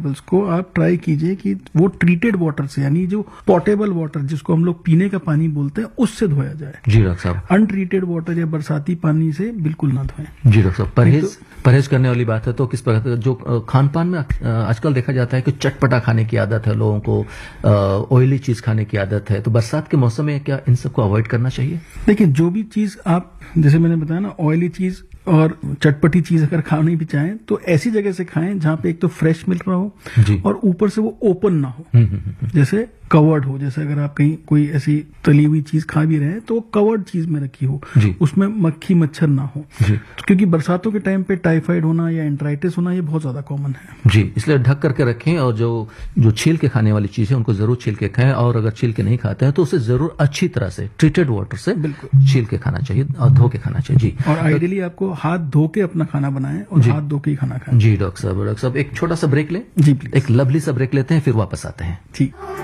Intervals को आप try कीजिए कि वो ट्रीटेड वाटर से, यानी जो पोर्टेबल वाटर जिसको हम लोग पीने का पानी बोलते हैं, उससे धोया जाए। जी डॉक्टर साहब। अनट्रीटेड वाटर या बरसाती पानी से बिल्कुल ना धोएं। जी डॉक्टर साहब, परहेज करने वाली बात है तो किस प्रकार, जो खान पान में आजकल देखा जाता है कि चटपटा खाने की आदत है लोगों को, ऑयली चीज खाने की आदत है, तो बरसात के मौसम में क्या इन सबको अवॉइड करना चाहिए? देखिए, जो भी चीज आप, जैसे मैंने बताया ना, ऑयली चीज और चटपटी चीज अगर खानी भी चाहें तो ऐसी जगह से खाएं जहां पे एक तो फ्रेश मिल रहा हो और ऊपर से वो ओपन ना हो, जैसे कवर्ड हो। जैसे अगर आप कहीं कोई ऐसी तली हुई चीज खा भी रहे हैं तो वो कवर्ड चीज में रखी हो, उसमें मक्खी मच्छर ना हो, क्योंकि बरसातों के टाइम पे टाइफाइड होना या एंट्राइटिस होना ये बहुत ज्यादा कॉमन है। जी, इसलिए ढक करके रखें, और जो छील के खाने वाली चीज है उनको जरूर छील के खाएं, और अगर छील के नहीं खाते हैं तो उसे जरूर अच्छी तरह से ट्रीटेड वाटर से बिल्कुल छील के खाना चाहिए और धो के खाना चाहिए। जी, और आइडियली आपको हाथ धो के अपना खाना बनाएं और हाथ धो के ही खाना खाएं। जी डॉक्टर साहब, एक छोटा सा ब्रेक लें। जी प्लीज, एक लवली सा ब्रेक लेते हैं, फिर वापस आते हैं। ठीक।